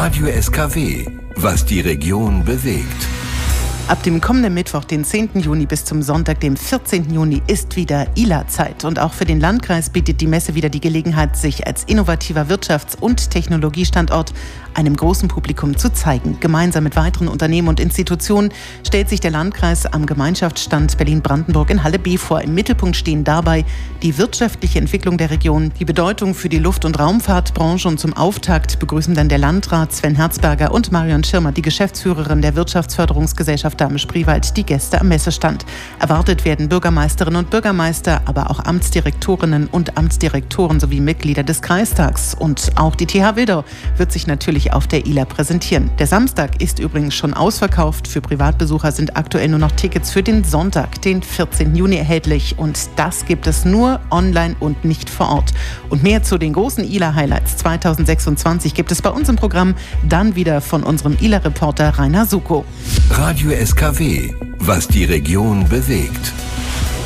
Radio SKW, was die Region bewegt. Ab dem kommenden Mittwoch, den 10. Juni bis zum Sonntag, dem 14. Juni, ist wieder ILA-Zeit. Und auch für den Landkreis bietet die Messe wieder die Gelegenheit, sich als innovativer Wirtschafts- und Technologiestandort einem großen Publikum zu zeigen. Gemeinsam mit weiteren Unternehmen und Institutionen stellt sich der Landkreis am Gemeinschaftsstand Berlin-Brandenburg in Halle B vor. Im Mittelpunkt stehen dabei die wirtschaftliche Entwicklung der Region, die Bedeutung für die Luft- und Raumfahrtbranche. Und zum Auftakt begrüßen dann der Landrat Sven Herzberger und Marion Schirmer, die Geschäftsführerin der Wirtschaftsförderungsgesellschaft Dahme-Spreewald, die Gäste am Messestand. Erwartet werden Bürgermeisterinnen und Bürgermeister, aber auch Amtsdirektorinnen und Amtsdirektoren sowie Mitglieder des Kreistags. Und auch die TH Wildau wird sich natürlich auf der ILA präsentieren. Der Samstag ist übrigens schon ausverkauft. Für Privatbesucher sind aktuell nur noch Tickets für den Sonntag, den 14. Juni erhältlich. Und das gibt es nur online und nicht vor Ort. Und mehr zu den großen ILA-Highlights 2026 gibt es bei uns im Programm, dann wieder von unserem ILA-Reporter Rainer Suko. Radio SKW, was die Region bewegt.